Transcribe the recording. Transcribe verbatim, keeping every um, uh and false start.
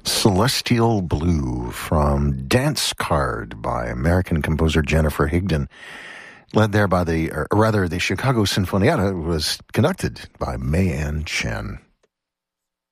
Celestial Blue from Dance Card by American composer Jennifer Higdon, led there by the, or rather the Chicago Sinfonietta, was conducted by May Ann Chen.